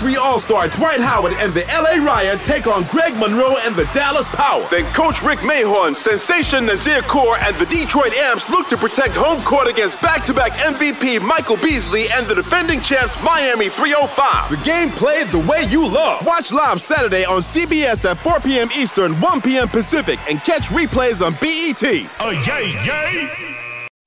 03 All-Star Dwight Howard and the LA Riot take on Greg Monroe and the Dallas Power. Then Coach Rick Mahorn, Sensation Nazir Kaur, and the Detroit Amps look to protect home court against back-to-back MVP Michael Beasley and the defending champs Miami 305. The game played the way you love. Watch live Saturday on CBS at 4 p.m. Eastern, 1 p.m. Pacific, and catch replays on BET. Yay, yay!